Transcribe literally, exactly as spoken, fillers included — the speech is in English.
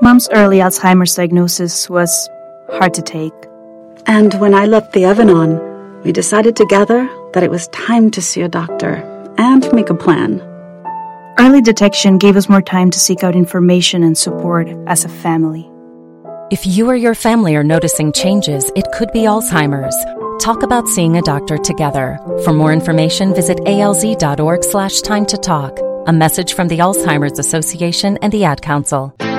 Mom's early Alzheimer's diagnosis was hard to take. And when I left the Evan-On, we decided together that it was time to see a doctor and make a plan. Early detection gave us more time to seek out information and support as a family. If you or your family are noticing changes, it could be Alzheimer's. Talk about seeing a doctor together. For more information, visit alz.org slash time to talk. A message from the Alzheimer's Association and the Ad Council.